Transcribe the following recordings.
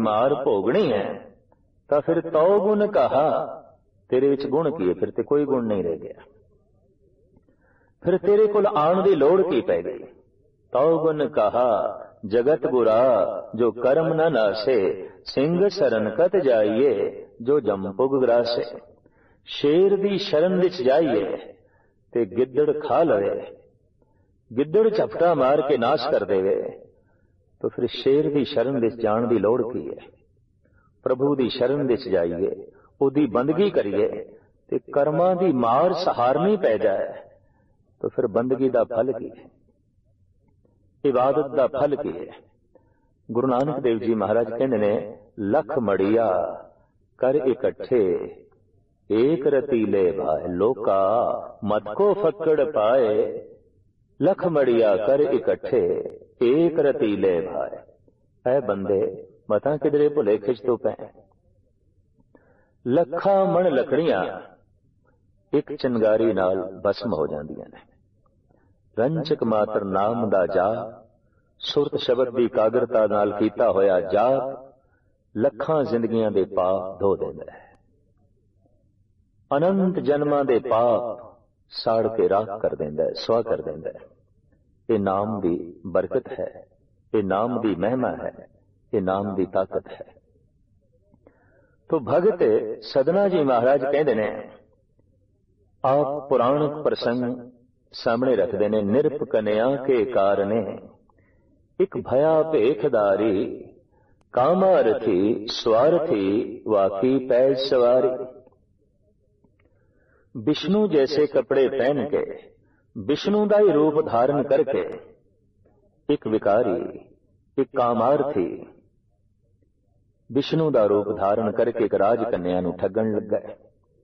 मार भोगनी है तो फिर तौ गुण कहा, तेरे विच गुण की है, फिर ते कोई गुण नहीं रह गया। फिर तेरे कोल आण दी लोड़ की पै गई। तौ गुण कहा जगत बुरा, जो कर्म न नासे, सिंह शरण कत जाइए, जो जंपुग ग्रासे। शेर दी शरण विच जाइए ते गिद्दड़ खा लवे, गिद्दड़ झपटा मार के नाश कर देवे, तो फिर शेर दी शरण विच जाण दी लोड़ की है। प्रभु दी शरण विच जाइए, उदी बंदगी करिए ते कर्मां दी मार सहारनी पै जाए, तो फिर बंदगी दा फल की है, इबादत दा फल की है। गुरु नानक देव जी महाराज कहते ने, लख मड़िया कर इकट्ठे, एक रतीले भाए, लोका मत को फक्कड़ पाए। लख मड़िया कर इकट्ठे, एक रतीले भाए। ऐ बंदे मतां किधरे भुले खिच तो पै। लखा मण लकड़ियां एक चिंगारी नाल भस्म हो जांदियां ने। रंचक मात्र नाम दा जाप, सुरत शब्द दी कागरता नाल कीता होया जाप, लखां जिंदगियां दे पाप धो देंदा है। अनंत जन्मां दे पाप साड़ के राख कर देंदा है, सुआ कर देंदा है। ये नाम दी बरकत है, ये नाम दी महिमा है, ये नाम दी ताकत है। तो भगत सदना जी महाराज कहते ने, आप पुराणक प्रसंग सामने रखते ने। निरप कन्या के कारणे, एक भया भेखदारी, कामारथी स्वार्थी, वाकी पैज सवारी। विष्णु जैसे कपड़े पहन के, विष्णु का ही रूप धारण करके, एक विकारी, एक कामार्थी, विष्णु का रूप धारण करके एक राजकन्या नूं ठगण लगा है,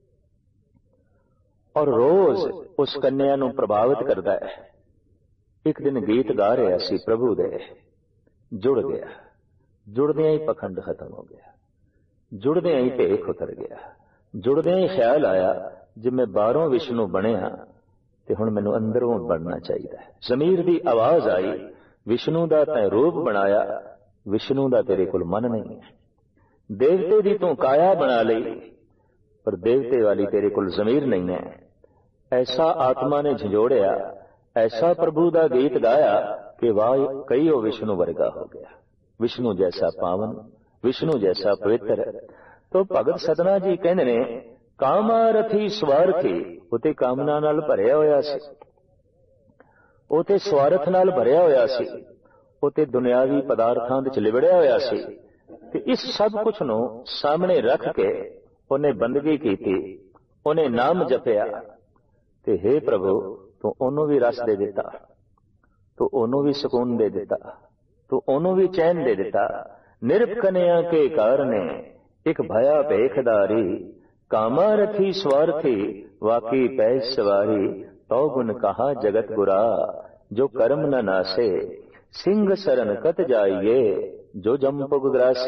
और रोज उस कन्या नूं प्रभावित करता है। एक दिन गीत गा रहा सी प्रभु दे, जुड़ गया, जुड़दियां ही पखंड खत्म हो गया, जुड़दियां ही भेख उतर गया, जुड़दियां ही ख्याल आया जे मैं बाहरों विष्णु बनया ते हुण मैनूं अंदरों बनना चाहिए। जमीर दी आवाज आई, विष्णु दा तैं रूप बनाया, विष्णु दा तेरे कोल मन नहीं है। देवते दी तूं काया बना लई, पर देवते वाली तेरे कोल जमीर नहीं है। ऐसा आत्मा ने झंझोड़िया, ऐसा प्रभु दा गीत गाया कि वाह कई हो विष्णु वर्गा हो गया, विष्णु जैसा पावन, विष्णु जैसा पवित्र। तो भगत सदना जी कहते ने, कामारथी स्वार्थी, उते कामना नाल भरिया होया सी, उते स्वार्थ नाल भरिया होया सी, उते दुनियावी पदार्थां विच लिबड़िया होया सी। ते इस सब कुछ नूं सामने रख के उन्हें बंदगी कीती, उन्हें नाम जपिया, ते हे प्रभु तू ओनू भी रस दे दिता, तू ओनू भी सुकून दे दिता, तू ओनू भी चैन दे दिता। निरप कन्या के कारणे, एक भया भेखदारी, कामारथी स्वार्थी, वाकी पैज सवारी। तौ गुण कहा जगत बुरा, जो कर्म न नासे, सिंह शरण कत जाइए, जो जंपुग ग्रासे।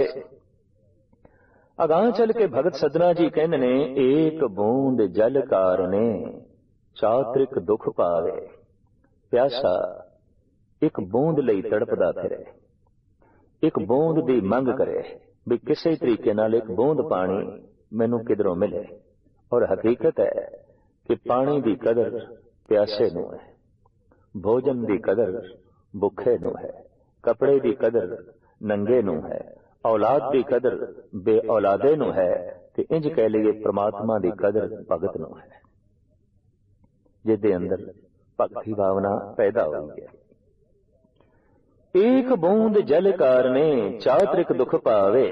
अगां चल के भगत सदना जी कहने ने, एक बूंद जल कारणे, चात्रिक दुख पावे। प्यासा एक बूंद लई तड़पदा फिरे, एक बूंद दी मंग करे भी किसी तरीके नाल एक बूंद पानी मैनू किधरों मिले। और हकीकत है कि पानी दी कदर प्यासे नू है, भोजन दी कदर भुखे नू है, कपड़े दी कदर नंगे नू है, औलाद दी कदर बे औलादे नू है, ते इंज कह लीए परमात्मा दी कदर भगत नू है, जिहदे अंदर भक्ति भावना पैदा हुई है। एक बूंद जल कारणे, चात्रिक दुख पावे।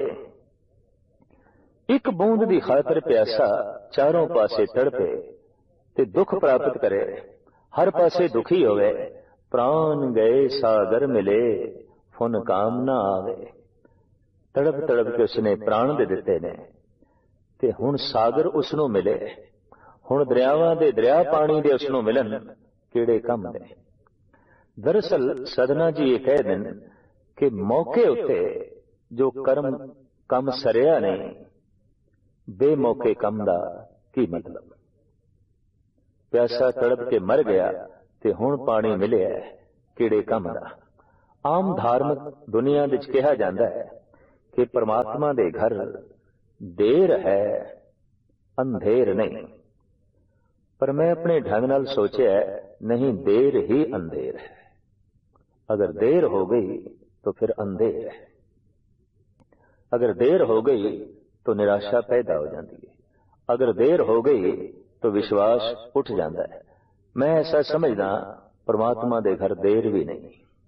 एक बूंद दी खातर प्यासा चारों पासे तड़पे ते दुख प्राप्त करे, हर पासे दुखी होवे। प्राण गए सागर मिले, फुन काम ना आवे। तड़प तड़प के उसने प्राण दे दिते ने, ते हुण सागर उसनों मिले, हुण दरियावां दे दरिया पानी दे उसनों मिलन, किहड़े काम ने। दरअसल सदना जी ये कह देन कि मौके उत्ते जो कर्म कम सरिया नहीं, बेमौके कम दा की मतलब। प्यासा तड़प के मर गया ते हुण पानी मिलिया, किहड़े काम दा। आम धार्मिक दुनिया विच कहा जाता है कि परमात्मा दे घर देर है, अंधेर नहीं। पर मैं अपने ढंग नाल सोचा नहीं, देर ही अंधेर है। अगर देर हो गई तो फिर अंधेर है, अगर देर हो गई तो निराशा पैदा हो जाती है, अगर देर हो गई तो विश्वास उठ जाता है। मैं ऐसा समझदा परमात्मा दे घर देर भी नहीं।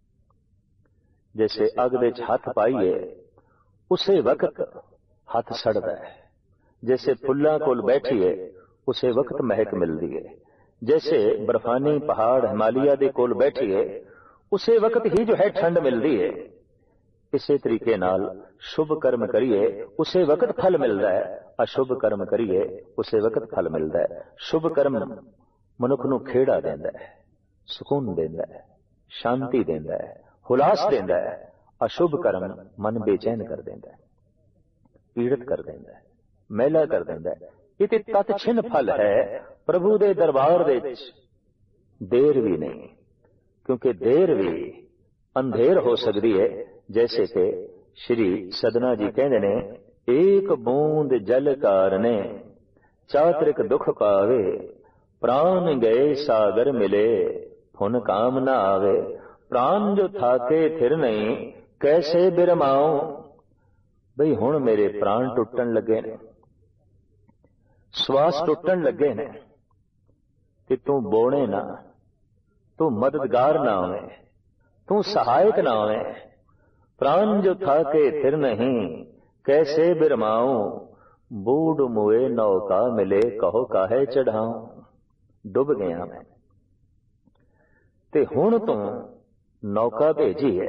जैसे अग दे हथ पाइए उसे वक्त हथ सड़दा है, जैसे फुल्लां कोल बैठिए उसे वक्त महक मिलती है, जैसे बर्फानी पहाड़ हिमालय दे कोल बैठिए उसे वक्त ही जो है ठंड मिलती है। इसे तरीके नाल शुभ कर्म करिए उसे वक्त फल मिलता है, अशुभ कर्म करिए उसे वक्त फल मिलता है। शुभ कर्म मनुख नूं खेड़ा देंदा है, सुकून देंदा है, शांति देंदा है, हुलास देंदा है। अशुभ कर्म मन बेचैन कर देंदा है, पीड़ित कर देंदा है, मैला कर देंदा है। ये ते तत्छिन फल है प्रभु दे दरबार दे विच देर भी नहीं, क्योंकि देर भी अंधेर हो सकती है। जैसे कि श्री सदना जी कहते ने, एक बूंद जल कारणे चातरिक दुख पावे, प्राण गए सागर मिले हुन काम न आवे। प्राण जो थाके थिर नहीं कैसे बिरमाओ। बई हुण मेरे प्राण टुटन लगे ने, श्वास टुटन लगे ने, कि तू बोने ना, तू मददगार ना होवे, तू सहायक ना होवे। प्राण जो थाके थिर नहीं कैसे बिरमाऊं, बूढ़ मुए नौका मिले कहो काहे चढ़ाऊं। डुब गया मैं ते हुण तू नौका भेजी है,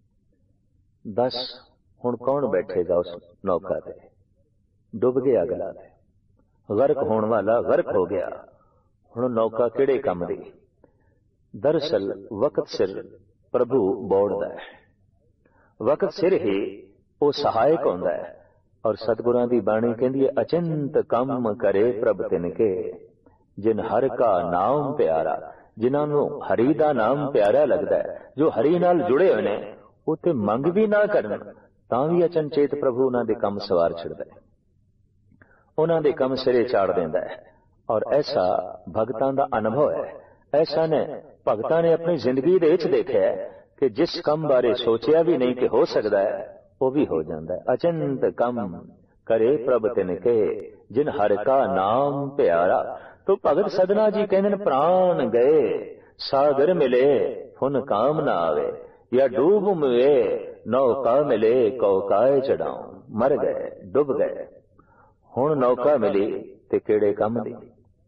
दस हुण कौन बैठेगा उस नौका ते। डुब गया अगला, गर्क होने वाला गर्क हो गया। हुण नौका किहड़े काम दी। दरअसल वक्त सिर प्रभु बोड़दा है, वक्त सिर ही वो सहायक होंदा है। और सतगुरां दी बाणी कहंदी है, अचिंत कम करे प्रभ तिनके जिन हर का नाम प्यारा। जिन्हां नूं हरि दा नाम प्यारा लगदा है, जो हरि नाल जुड़े होए ने, वो ते मंग भी ना करन तां भी अचनचेत प्रभु उन्हां दे काम सवार छड़दा है, उन्हां दे काम सिरे चाड़ देंदा है। और ऐसा भगतां दा अनुभव है। ऐसा ने भगतां ने अपनी जिंदगी दे विच देखिया कि जिस काम बारे सोचिया भी नहीं कि हो सकता है, वो भी हो जाता है। अचिंत कम करे प्रभ तिनके जिन हर का नाम प्यारा। तो भगत सदना जी कहते हैं, प्राण गए सागर मिले हुन काम ना आवे, या डूब मुए नौका मिले कौकाए चढ़ाऊं। मर गए, डूब गए, हुण नौका मिली ते केड़े काम दी।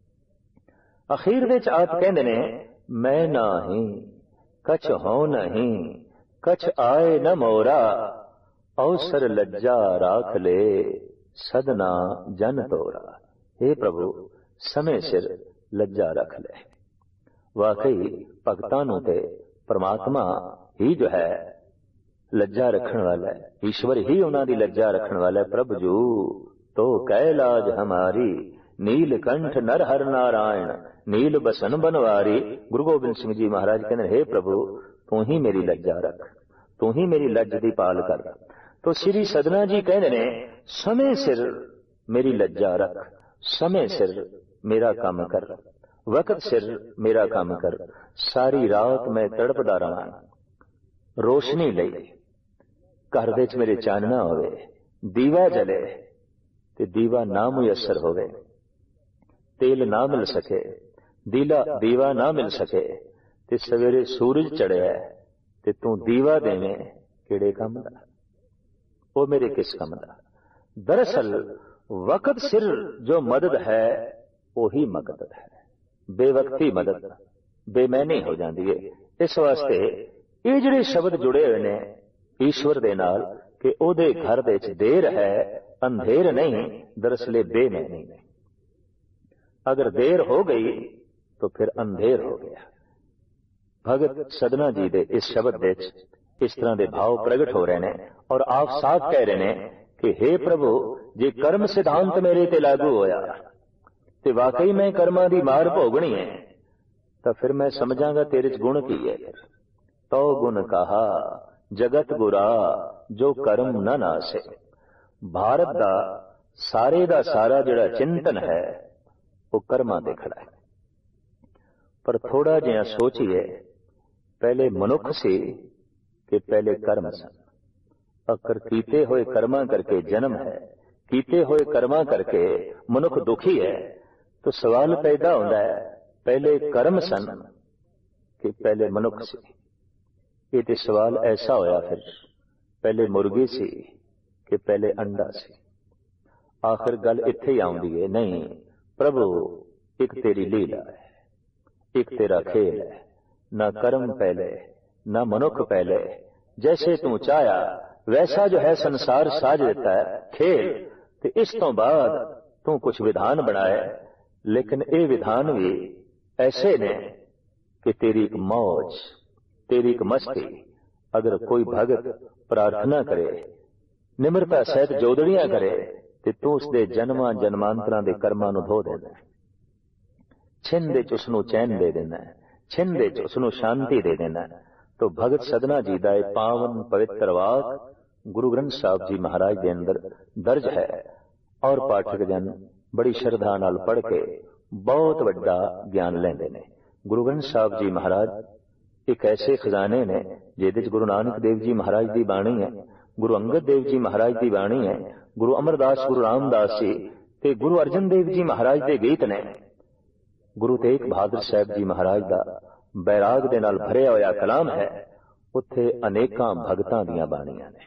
अखीर विच आप कहते ने, मैं नाही कछ हो नहीं कछ आए न मोरा, अवसर लज्जा राख ले सदना जन तोरा। हे प्रभु समय सिर लज्जा रख ले। वाकई भगतां नूं ते परमात्मा ही जो है लज्जा रखने वाला है, ईश्वर ही उन्हां दी लज्जा रखने वाला है। प्रभु जू तो कैलाज हमारी नीलकंठ नर हर नारायण नील बसन बनवारी। गुरु गोबिंद सिंह जी महाराज कहते, हे प्रभु तू ही मेरी लज्जा रख, तू ही मेरी लज्ज दी पाल कर। तो श्री सदना जी कहते ने, समय सिर मेरी लज्जा रख, समय सिर मेरा काम कर, वक्त सिर मेरा काम कर। सारी रात मैं तड़पदा रहा रोशनी लई, घर दे च मेरे चानना होवे, दीवा जले ते दीवा ना मुयसर होवे, तेल ना मिल सके, दीवा ना मिल सके, ते सवेरे सूरज चढ़िया ते तू दीवा देवे केड़े काम दा, वो मेरे किस काम दा। दरअसल वक्त सिर जो मदद है वही मदद है, बेवक्ती मदद बेमैनी हो जाती है। इस वास्ते ये जिहड़े शब्द जुड़े हुए ने ईश्वर दे नाल कि ओदे घर दे च देर है अंधेर नहीं, दरअसल बेमैनी नहीं। अगर देर हो गई तो फिर अंधेर हो गया। भगत सदना जी दे इस शब्द दे इस तरह के भाव प्रगट हो रहे हैं और आप साफ कह रहे हैं कि हे प्रभु जे कर्म सिद्धांत मेरे ते लागू होया ते वाकई मैं कर्मां दी मार भोगनी है, तो फिर मैं समझांगा तेरे च गुण की है। तो गुण कहा जगत गुरा जो कर्म न नासे। भारत का सारे का सारा जिहड़ा चिंतन है वो कर्मां ते खड़ा है। पर थोड़ा जिहा सोचिए, पहले मनुख सी कि पहले कर्म सन। अकर कीते हुए कर्मां करके जन्म है, कीते हुए कर्मां करके मनुख दुखी है। तो सवाल पैदा होता है, पहले कर्म सन कि पहले मनुख सी? ये तो सवाल ऐसा होया फिर, पहले मुर्गी सी कि पहले अंडा सी? आखिर गल इत्थे ही आउंदी है, नहीं प्रभु एक तेरी लीला है, एक तेरा खेल है। ना कर्म पहले ना मनुख पहले, जैसे तू चाया वैसा जो है संसार साज देता है खेल। तो इस तो बाद तू कुछ विधान बनाए, लेकिन ये विधान भी ऐसे ने कि तेरी एक मौज, तेरी एक मस्ती। अगर कोई भगत प्रार्थना करे, निम्रता सहित जोदड़ियां करे, तो तू उसके जन्मां जन्मांतरां दे कर्मां नूं धो देना, छिन दे च उसनूं चैन दे देना, छिन दे च उसनूं शांति दे देना। तो भगत सदना जी का यह पावन पवित्र वाक गुरु ग्रंथ साहब जी महाराज के अंदर दर्ज है, और पाठक जन बड़ी श्रद्धा नाल पढ़ के बहुत वड्डा ज्ञान लेंदे ने। गुरु ग्रंथ साहब जी महाराज एक ऐसे खजाने ने जिहदे गुरु नानक देव जी महाराज की बाणी है, गुरु अंगद देव जी महाराज की बाणी है, गुरु अमरदास गुरु रामदास जी ते गुरु अर्जन देव जी महाराज के गीत ने, गुरु तेग बहादुर साहब जी महाराज का बैराग दे नाल भरिया होया कलाम है, उत्थे अनेकां भगतां दीयां बाणियां ने।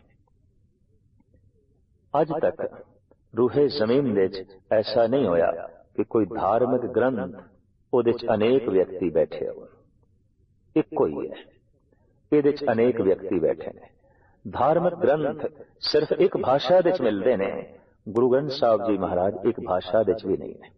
अज तक रूहे जमीन दे ऐसा नहीं होया कि कोई धार्मिक ग्रंथ उहदे च अनेक व्यक्ति बैठे हो, इक्को ही है, इहदे च अनेक व्यक्ति बैठे ने। धार्मिक ग्रंथ सिर्फ एक भाषा दे च मिलदे ने, गुरु ग्रंथ साहब जी महाराज एक भाषा दे च भी नहीं ने।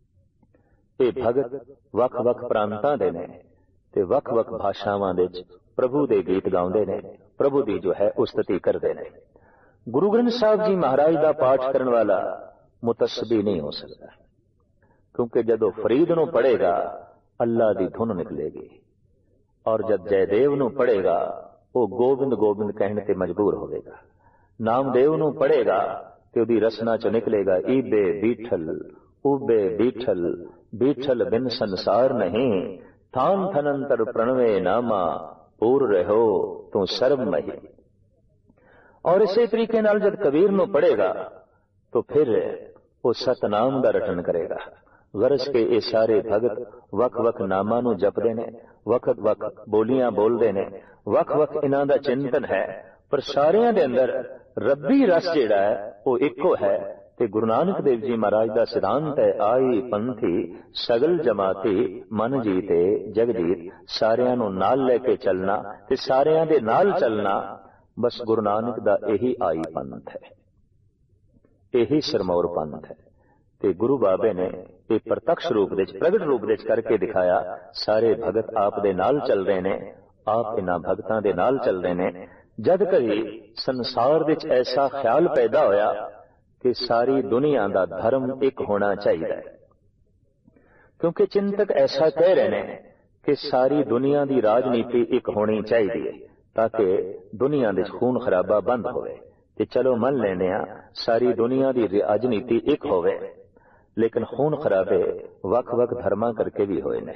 ये भगत वख वख प्रांतां दे ने ते वख वख भाषावां दे च प्रभु दे गीत गाउंदे ने, प्रभु दी जो है उस्तति करदे ने। गुरु ग्रंथ साहब जी महाराज का पाठ करने वाला मुतस्बी नहीं हो सकता, क्योंकि जदों फरीद नूं पढ़ेगा अल्लाह दी धुन निकलेगी, और जब जयदेव नूं पढ़ेगा वो गोबिंद गोबिंद कहने ते मजबूर होगा। नामदेव नूं पढ़ेगा ते उहदी रसना चों निकलेगा ईबे बीठल उबे बीठल, बीठल बिन संसार नहीं, थान थनंतर प्रणवे नामा, पूर रहो तू सर्वमही। और इसी तरीके नाल जब कबीर नूं पढ़ेगा तो फिर वो सतनाम दा रटन करेगा। गरज के ये सारे भगत वख वख नामां नूं जपदे ने, वख वख बोलियां बोलदे ने, वख वख इन्हां दा चिंतन है, पर सारियां दे अंदर रब्बी रस जिहड़ा है वो इक्को है। ते गुरु नानक देव जी महाराज का सिद्धांत है, आई पंथी सगल जमाती मन जीते जगजीत। सारियां नूं नाल लेके चलना ते सारियां दे नाल चलना, बस गुरु नानक दा यही आई पंथ है, यही सिरमौर पंथ है। ते गुरु बाबे ने एक प्रत्यक्ष रूप दे प्रगट रूप दे करके दिखाया। सारे भगत आप दे नाल चल रहे ने, आप इन्हां भगतां दे नाल चल रहे ने। जद कभी संसार दे ऐसा ख्याल पैदा होया कि सारी दुनिया का धर्म एक होना चाहिए, क्योंकि चिंतक ऐसा कह रहे हैं कि सारी दुनिया की राजनीति एक होनी चाहिए ताकि दुनिया दे खून खराबा बंद होवे। ते चलो मन लेने सारी दुनिया की राजनीति एक होवे, लेकिन खून खराबे वख वख धर्मा करके भी होए ने,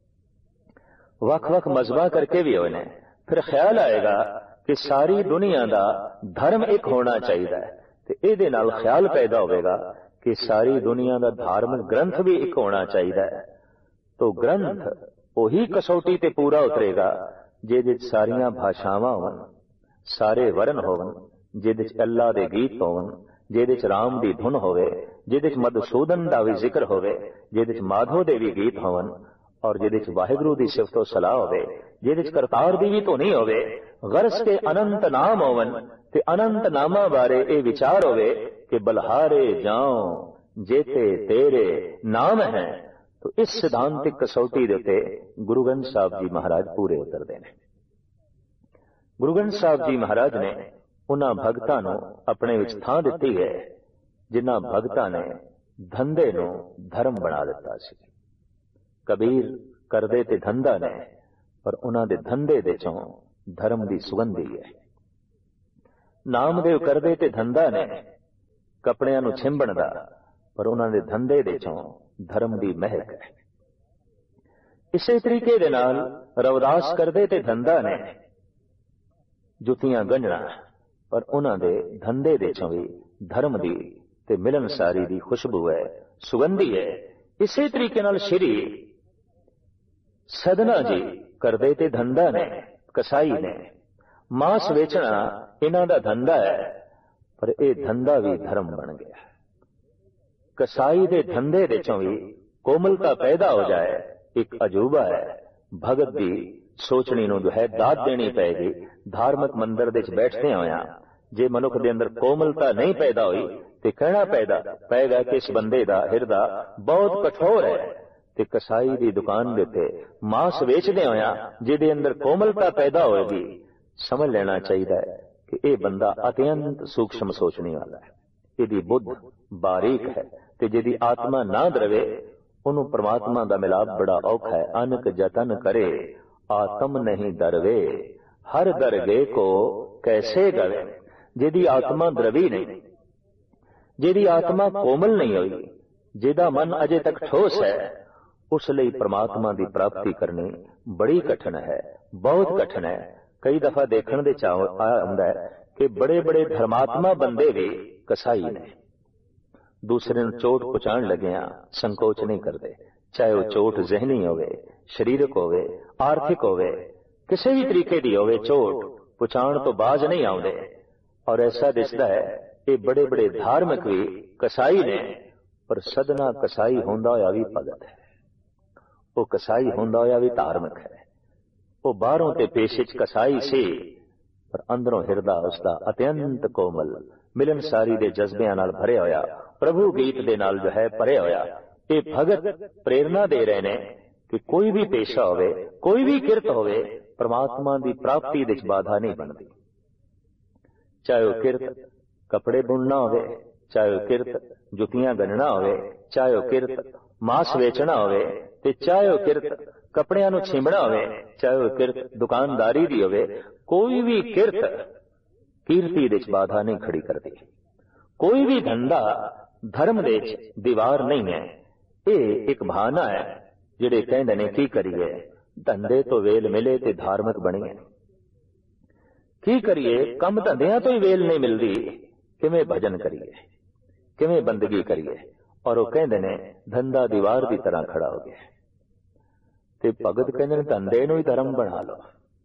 वख वख मजहबा करके भी होए ने। फिर ख्याल आएगा कि सारी दुनिया का धर्म एक होना चाहिए, ते इहदे नाल ख्याल पैदा होगा कि सारी दुनिया का धार्मिक ग्रंथ भी एक होना चाहिए। तो ग्रंथ वही कसौटी ते पूरा उतरेगा जिहदे सारियां भाषावां होवन, सारे वर्ण होवन, जिहदे अल्लाह दे गीत होवन, जिहदे राम दी धुन होवे, जिहदे मधुसूदन दा भी जिक्र होवे, जिहदे माधो दे भी गीत होवन, और जिहदे वाहिगुरू दी सिफतो सलाह होवे, जिहदे करतार दी भी धुनी होवे। गरज के अनंत नाम होवन ते अनंत नामा बारे ए विचार होवे कि बलहारे जाओ जेते तेरे नाम है। तो इस सिद्धांतिक कसौटी दे उत्ते गुरु ग्रंथ साहब जी महाराज पूरे उतरदे ने। गुरु ग्रंथ साहब जी महाराज ने उन्हां भगतां नूं अपने विच थां दित्ती है जिन्हां भगतां ने धंधे नूं धर्म बना दिता सी। कबीर करदे ते धंधा ने, पर उन्हां दे धंधे दे चों धर्म दी सुगंधी है। ਨਾਮਦੇਵ ਕਰਦੇ ਤੇ ਧੰਦਾ ਨੇ ਕੱਪੜਿਆਂ ਨੂੰ ਛਿੰਬਣ ਦਾ, ਪਰ ਉਹਨਾਂ ਦੇ ਧੰਦੇ ਦੇ ਚੋਂ ਧਰਮ ਦੀ ਮਹਿਕ ਹੈ। ਇਸੇ ਤਰੀਕੇ ਦੇ ਨਾਲ ਰਵਿਦਾਸ ਕਰਦੇ ਤੇ ਧੰਦਾ ਨੇ ਜੁੱਤੀਆਂ ਗੰਢਣਾ, ਪਰ ਉਹਨਾਂ ਦੇ ਧੰਦੇ ਦੇ ਚੋਂ ਵੀ ਧਰਮ ਦੀ ਤੇ ਮਿਲਨਸਾਰੀ ਦੀ ਖੁਸ਼ਬੂ ਹੈ, ਸੁਗੰਧੀ ਹੈ। ਇਸੇ ਤਰੀਕੇ ਨਾਲ ਸ਼੍ਰੀ ਸਦਨਾ ਜੀ ਕਰਦੇ ਤੇ ਧੰਦਾ ਨੇ ਕਸਾਈ ਨੇ, ਮਾਸ ਵੇਚਣਾ ਇਹਨਾਂ ਦਾ ਧੰਦਾ ਹੈ, ਪਰ ਇਹ ਧੰਦਾ ਵੀ ਧਰਮ ਬਣ ਗਿਆ। ਕਸਾਈ ਦੇ ਧੰਦੇ ਦੇ ਚੋਂ ਵੀ ਕੋਮਲਤਾ ਪੈਦਾ ਹੋ ਜਾਏ, ਇੱਕ ਅਜੂਬਾ ਹੈ। ਭਗਤ ਦੀ ਸੋਚਣੀ ਨੂੰ ਜੋ ਹੈ ਦਾਤ ਦੇਣੀ ਪਏਗੀ। ਧਾਰਮਿਕ ਮੰਦਰ ਦੇ ਵਿੱਚ ਬੈਠਦੇ ਹੋਇਆ ਜੇ ਮਨੁੱਖ ਦੇ ਅੰਦਰ ਕੋਮਲਤਾ ਨਹੀਂ ਪੈਦਾ ਹੋਈ ਤੇ ਕਹਿਣਾ ਪਏਗਾ ਕਿ ਇਸ ਬੰਦੇ ਦਾ ਹਿਰਦਾ ਬਹੁਤ ਕਠੋਰ ਹੈ। ਤੇ ਕਸਾਈ ਦੀ ਦੁਕਾਨ ਦੇ ਉੱਤੇ ਮਾਸ ਵੇਚਦੇ ਹੋਇਆ ਜਿਹਦੇ ਅੰਦਰ ਕੋਮਲਤਾ ਪੈਦਾ ਹੋਏਗੀ, ਸਮਝ ਲੈਣਾ ਚਾਹੀਦਾ ਹੈ ਕਿ ਇਹ ਬੰਦਾ ਅਤਿਅੰਤ ਸੂਖਸ਼ਮ ਸੋਚਣੀ ਵਾਲਾ ਹੈ, ਇਹਦੀ ਬੁੱਧ ਬਾਰੀਕ ਹੈ। ਤੇ ਜਿਹਦੀ ਆਤਮਾ ਨਾ ਦਰਵੇ ਉਹਨੂੰ ਪ੍ਰਮਾਤਮਾ ਦਾ ਮਿਲਾਪ ਬੜਾ ਔਖਾ ਹੈ। ਅਨਕ ਜਤਨ ਕਰੇ ਆਤਮ ਨਹੀਂ ਦਰਵੇ, ਹਰ ਦਰਗੇ ਕੋ ਕੈਸੇ ਗਵੇ। ਜਿਹਦੀ ਆਤਮਾ ਦਰਵੀ ਨਹੀਂ, ਜਿਹਦੀ ਆਤਮਾ ਕੋਮਲ ਨਹੀਂ ਹੋਈ, ਜਿਹਦਾ ਮਨ ਅਜੇ ਤੱਕ ਠੋਸ ਹੈ, ਉਸ ਲਈ ਪ੍ਰਮਾਤਮਾ ਦੀ ਪ੍ਰਾਪਤੀ ਕਰਨੀ ਬੜੀ ਕਠਿਨ ਹੈ, ਬਹੁਤ ਕਠਿਨ ਹੈ। ਕਈ ਦਫਾ ਦੇਖਣ ਦੇ ਚਾਅ ਹੁੰਦਾ ਹੈ ਕਿ ਬੜੇ ਬੜੇ ਧਰਮਾਤਮਾ ਬੰਦੇ ਵੀ ਕਸਾਈ ਨੇ। ਦੂਸਰੇ ਨੂੰ ਚੋਟ ਪਹੁੰਚਾਉਣ ਲੱਗਿਆਂ ਸੰਕੋਚ ਨਹੀਂ ਕਰਦੇ, ਚਾਹੇ ਉਹ ਚੋਟ ਜ਼ਿਹਨੀ ਹੋਵੇ, ਸਰੀਰਕ ਹੋਵੇ, ਆਰਥਿਕ ਹੋਵੇ, ਕਿਸੇ ਵੀ ਤਰੀਕੇ ਦੀ ਹੋਵੇ, ਚੋਟ ਪਹੁੰਚਾਉਣ ਤੋਂ ਬਾਜ਼ ਨਹੀਂ ਆਉਂਦੇ। ਔਰ ਐਸਾ ਦਿਸਦਾ ਹੈ ਇਹ ਬੜੇ ਬੜੇ ਧਾਰਮਿਕ ਵੀ ਕਸਾਈ ਨੇ, ਪਰ ਸਦਨਾ ਕਸਾਈ ਹੁੰਦਾ ਹੋਇਆ ਵੀ ਭਗਤ ਹੈ, ਉਹ ਕਸਾਈ ਹੁੰਦਾ ਹੋਇਆ ਵੀ ਧਾਰਮਿਕ ਹੈ। ਉਹ ਬਾਹਰੋਂ ਤੇ ਪੇਸ਼ੇ 'ਚ ਕਸਾਈ ਸੀ, ਪਰ ਅੰਦਰੋਂ ਹਿਰਦਾ ਉਸਦਾ ਅਤਿਅੰਤ ਕੋਮਲ ਮਿਲਨਸਾਰੀ ਦੇ ਜਜ਼ਬਿਆਂ ਨਾਲ ਭਰਿਆ ਹੋਇਆ, ਪ੍ਰਭੂ ਗੀਤ ਦੇ ਨਾਲ ਜੋ ਹੈ ਭਰਿਆ ਹੋਇਆ। ਇਹ ਭਗਤ ਪ੍ਰੇਰਨਾ ਦੇ ਰਹੇ ਨੇ ਕਿ ਕੋਈ ਵੀ ਪੇਸ਼ਾ ਹੋਵੇ, ਕੋਈ ਵੀ ਕਿਰਤ ਹੋਵੇ, ਪ੍ਰਮਾਤਮਾ ਦੀ ਪ੍ਰਾਪਤੀ ਦੇ ਵਿੱਚ ਬਾਧਾ ਨਹੀਂ ਬਣਦੀ। ਚਾਹੇ ਉਹ ਕਿਰਤ ਕੱਪੜੇ ਬੁਣਨਾ ਹੋਵੇ, ਚਾਹੇ ਉਹ ਕਿਰਤ ਜੁੱਤੀਆਂ ਗੰਢਣਾ ਹੋਵੇ, ਚਾਹੇ ਉਹ ਕਿਰਤ ਮਾਸ ਵੇਚਣਾ ਹੋਵੇ, ਤੇ ਚਾਹੇ ਉਹ ਕਿਰਤ ਕੱਪੜਿਆਂ ਨੂੰ ਛਿੰਬਣਾ ਹੋਵੇ, ਚਾਹੇ ਉਹ ਕਿਰਤ ਦੁਕਾਨਦਾਰੀ ਦੀ ਹੋਵੇ, ਕੋਈ ਵੀ ਕਿਰਤ ਕੀਰਤੀ ਦੇ ਵਿੱਚ ਬਾਧਾ ਨਹੀਂ ਖੜੀ ਕਰਦੀ। ਕੋਈ ਵੀ ਧੰਦਾ ਧਰਮ ਦੇ ਵਿੱਚ ਦੀਵਾਰ ਨਹੀਂ ਹੈ। ਇਹ ਇੱਕ ਬਹਾਨਾ ਹੈ। ਜਿਹੜੇ ਕਹਿੰਦੇ ਨੇ ਕੀ ਕਰੀਏ, ਧੰਦੇ ਤੋਂ ਵੇਲ ਮਿਲੇ ਤੇ ਧਾਰਮਿਕ ਬਣੀਏ। ਕੀ ਕਰੀਏ, ਕੰਮ ਧੰਦਿਆਂ ਤੋਂ ਹੀ ਵੇਲ ਨਹੀਂ ਮਿਲਦੀ, ਕਿਵੇਂ ਭਜਨ ਕਰੀਏ, ਕਿਵੇਂ ਬੰਦਗੀ ਕਰੀਏ। ਔਰ ਉਹ ਕਹਿੰਦੇ ਨੇ ਧੰਦਾ ਦੀਵਾਰ ਦੀ ਤਰ੍ਹਾਂ ਖੜਾ ਹੋ ਗਿਆ। ਤੇ ਭਗਤ ਕਹਿੰਦੇ ਨੇ ਧੰਦੇ ਨੂੰ ਹੀ ਧਰਮ ਬਣਾ ਲਓ।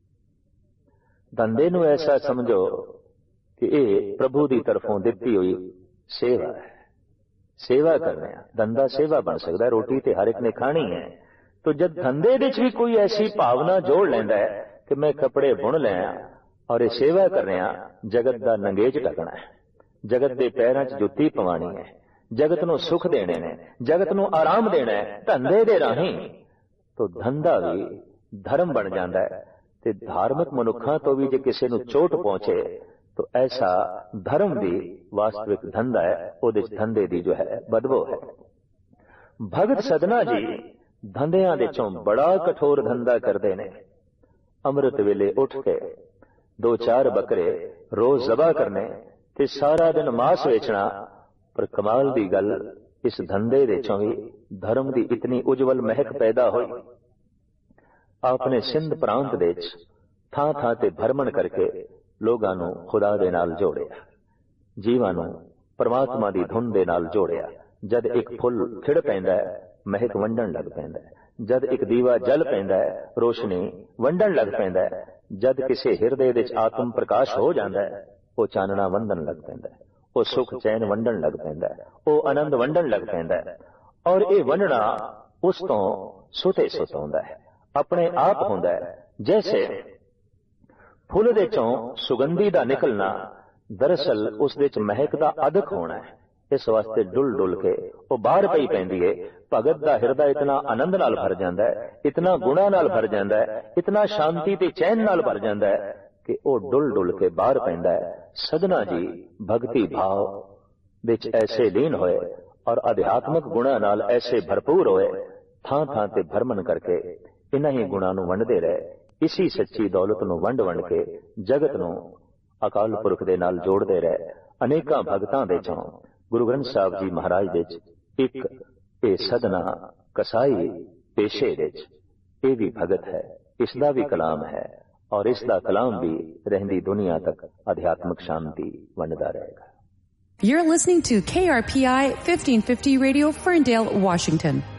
ਧੰਦੇ ਨੂੰ ਐਸਾ ਸਮਝੋ ਕਿ ਇਹ ਪ੍ਰਭੂ ਦੀ ਤਰਫੋਂ ਦਿੱਤੀ ਹੋਈ ਸੇਵਾ ਹੈ, ਸੇਵਾ ਕਰਨਾ ਹੈ। ਧੰਦਾ ਸੇਵਾ ਬਣ ਸਕਦਾ, ਰੋਟੀ ਤੇ ਹਰ ਇੱਕ ਨੇ ਖਾਣੀ ਹੈ। ਤੋ ਜਦ ਧੰਦੇ ਵਿੱਚ ਵੀ ਕੋਈ ਐਸੀ ਭਾਵਨਾ ਜੋੜ ਲੈਂਦਾ ਹੈ ਕਿ ਮੈਂ ਕੱਪੜੇ ਬੁਣ ਲਿਆ ਔਰ ਇਹ ਸੇਵਾ ਕਰ ਰਿਹਾ, ਜਗਤ ਦਾ ਨੰਗੇਜ ਢਕਣਾ ਹੈ, ਜਗਤ ਦੇ ਪੈਰਾਂ 'ਚ ਜੁੱਤੀ ਪਵਾਣੀ ਹੈ, ਜਗਤ ਨੂੰ ਸੁੱਖ ਦੇਣੇ ਨੇ, ਜਗਤ ਨੂੰ ਆਰਾਮ ਦੇਣਾ ਹੈ ਧੰਦੇ ਦੇ ਰਾਹੀਂ, ਤੋ ਧੰਦਾ ਵੀ ਧਰਮ ਬਣ ਜਾਂਦਾ ਹੈ। ਤੇ ਧਾਰਮਿਕ ਮਨੁੱਖਾਂ ਤੋਂ ਵੀ ਜੇ ਕਿਸੇ ਨੂੰ ਚੋਟ ਪਹੁੰਚੇ ਤੋ ਐਸਾ ਧਰਮ ਦੀ ਵਾਸਤਵਿਕ ਧੰਦਾ ਹੈ, ਉਹਦੇ 'ਚ ਧੰਦੇ ਦੀ ਜੋ ਹੈ ਬਦਬੂ ਹੈ। ਭਗਤ ਸਦਨਾ ਜੀ ਧੰਦਿਆਂ ਦੇ ਚੋਂ ਬੜਾ ਕਠੋਰ ਧੰਦਾ ਕਰਦੇ ਨੇ। ਅੰਮ੍ਰਿਤ ਵੇਲੇ ਉੱਠ ਕੇ 2-4 ਬੱਕਰੇ ਰੋਜ਼ ਜ਼ਬਾ ਕਰਨੇ ਤੇ ਸਾਰਾ ਦਿਨ ਮਾਸ ਵੇਚਣਾ। ਪਰ ਕਮਾਲ ਦੀ ਗੱਲ, ਇਸ ਧੰਦੇ ਦੇ ਚੋਂ ਵੀ ਧਰਮ ਦੀ ਇਤਨੀ ਉਜਵਲ ਮਹਿਕ ਪੈਦਾ ਹੋਈ। ਆਪਨੇ ਸਿੰਧ ਪ੍ਰਾਂਤ ਦੇ ਵਿੱਚ ਥਾਂ ਥਾਂ ਤੇ ਭਰਮਣ ਕਰਕੇ ਲੋਕਾਂ ਨੂੰ ਖੁਦਾ ਦੇ ਨਾਲ ਜੋੜਿਆ, ਜੀਵਾਂ ਨੂੰ ਪਰਮਾਤਮਾ ਦੀ ਧੁਨ ਦੇ ਨਾਲ ਜੋੜਿਆ। ਜਦ ਇੱਕ ਫੁੱਲ ਖਿੜ ਪੈਂਦਾ ਹੈ, ਮਹਿਕ ਵੰਡਣ ਲੱਗ ਪੈਂਦਾ ਹੈ। ਜਦ ਇੱਕ ਦੀਵਾ ਜਲ ਪੈਂਦਾ ਹੈ, ਰੋਸ਼ਨੀ ਵੰਡਣ ਲੱਗ ਪੈਂਦਾ ਹੈ। ਜਦ ਕਿਸੇ ਹਿਰਦੇ ਵਿੱਚ ਆਤਮ ਪ੍ਰਕਾਸ਼ ਹੋ ਜਾਂਦਾ ਹੈ, ਉਹ ਚਾਨਣਾ ਵੰਡਣ ਲੱਗ ਪੈਂਦਾ ਹੈ, ਉਹ ਸੁਖ ਚੈਨ ਵੰਡਣ ਲੱਗ ਪੈਂਦਾ ਹੈ, ਉਹ ਆਨੰਦ ਵੰਡਣ ਲੱਗ ਪੈਂਦਾ ਹੈ। ਔਰ ਇਹ ਵੰਡਣਾ ਉਸ ਤੋਂ ਸੁਤੇ ਸੁਤ ਹੁੰਦਾ ਹੈ, ਆਪਣੇ ਆਪ ਹੁੰਦਾ ਹੈ। ਜੈਸੇ ਫੁੱਲ ਦੇ ਚੋਂ ਸੁਗੰਧੀ ਦਾ ਨਿਕਲਣਾ, ਦਰਅਸਲ ਉਸ ਦੇ ਚ ਮਹਿਕ ਦਾ ਅਦਕ ਹੋਣਾ ਹੈ। ਇਸ ਵਾਸਤੇ ਡੁੱਲ ਡੁੱਲ ਕੇ ਉਹ ਬਾਹਰ ਪਈ ਪੈਂਦੀ ਹੈ। ਭਗਤ ਦਾ ਹਿਰਦਾ ਇਤਨਾ ਆਨੰਦ ਨਾਲ ਭਰ ਜਾਂਦਾ ਹੈ, ਇਤਨਾ ਗੁਣਾ ਨਾਲ ਭਰ ਜਾਂਦਾ ਹੈ, ਇਤਨਾ ਸ਼ਾਂਤੀ ਤੇ ਚੈਨ ਨਾਲ ਭਰ ਜਾਂਦਾ ਹੈ ਕਿ ਉਹ ਡੁੱਲ ਡੁੱਲ ਕੇ ਬਾਹਰ ਪੈਂਦਾ ਹੈ। ਸਦਨਾ ਜੀ ਭਗਤੀ ਭਾਵ ਵਿੱਚ ਐਸੇ ਲੀਨ ਹੋਏ ਔਰ ਅਧਿਆਤਮਕ ਗੁਣਾ ਨਾਲ ਐਸੇ ਭਰਪੂਰ ਹੋਏ, ਥਾਂ ਥਾਂ ਤੇ ਭਰਮਣ ਕਰਕੇ ਇਹਨਾਂ ਹੀ ਗੁਣਾਂ ਨੂੰ ਵੰਡਦੇ ਰਹੇ। ਇਸੀ ਸੱਚੀ ਦੌਲਤ ਨੂੰ ਵੰਡ ਵੰਡ ਕੇ ਜਗਤ ਨੂੰ ਅਕਾਲ ਪੁਰਖ ਦੇ ਨਾਲ ਜੋੜਦੇ ਰਹੇ। ਅਨੇਕਾਂ ਭਗਤਾਂ ਦੇ ਚੋਂ ਗੁਰੂ ਗ੍ਰੰਥ ਸਾਹਿਬ ਜੀ ਮਹਾਰਾਜ ਵਿੱਚ ਇੱਕ ਇਹ ਸਦਨਾ ਕਸਾਈ ਪੇਸ਼ੇ ਵਿੱਚ ਇਹ ਵੀ ਭਗਤ ਹੈ, ਇਸ ਦਾ ਵੀ ਕਲਾਮ ਹੈ ਔਰ ਇਸ ਦਾ ਕਲਾਮ ਵੀ ਰਹਿੰਦੀ ਦੁਨੀਆ ਤੱਕ ਅਧਿਆਤਮਿਕ ਸ਼ਾਂਤੀ ਵੰਡਦਾ ਰਹੇਗਾ। You're listening to KRPI 1550 Radio, Ferndale, Washington.